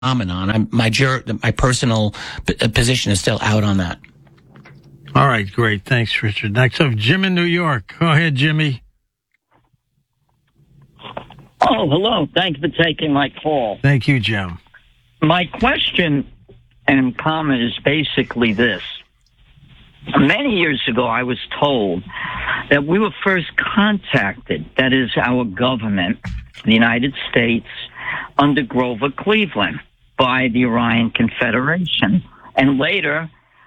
phenomenon. My personal position is still out on that. All right, great. Thanks, Richard. Next up, Jim in New York. Go ahead, Jimmy. Oh, hello. Thanks for taking my call. Thank you, Jim. My question and comment is basically this. Many years ago, I was told that we were first contacted, that is our government, the United States, under Grover Cleveland by the Orion Confederation. And later,